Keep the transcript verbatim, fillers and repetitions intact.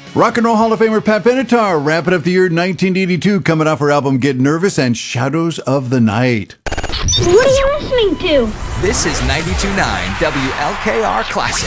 Rock and Roll Hall of Famer Pat Benatar wrapping up the year nineteen eighty-two, coming off her album Get Nervous and Shadows of the Night. What are you listening to? This is ninety-two point nine W L K R Classic.